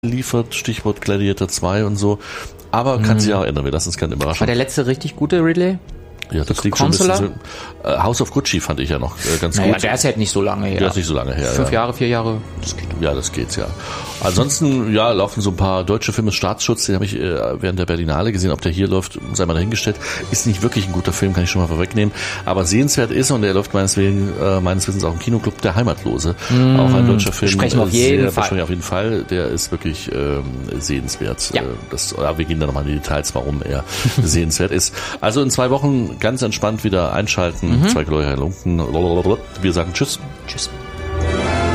liefert, Stichwort Gladiator 2 und so. Aber kann sich auch ändern, wir lassen uns keine Überraschung. War der letzte richtig gute Ridley? Ja, das liegt schon ein bisschen so. House of Gucci fand ich ja noch ganz gut. Ja, der ist halt nicht so lange her. Der ist nicht so lange her. 5 Jahre, 4 Jahre, das geht. Ja, das geht's, ja. Ansonsten, ja, laufen so ein paar deutsche Filme. Staatsschutz, den habe ich während der Berlinale gesehen. Ob der hier läuft, sei mal dahingestellt. Ist nicht wirklich ein guter Film, kann ich schon mal vorwegnehmen. Aber sehenswert ist, und der läuft meines Wissens auch im Kinoclub, Der Heimatlose. Auch ein deutscher Film. Sprechen wir auf jeden Fall. Auf jeden Fall. Der ist wirklich sehenswert. Ja. Wir gehen da nochmal in die Details, warum er sehenswert ist. Also in 2 Wochen ganz entspannt wieder einschalten. 2 glorreiche Lunken. Wir sagen Tschüss. Tschüss.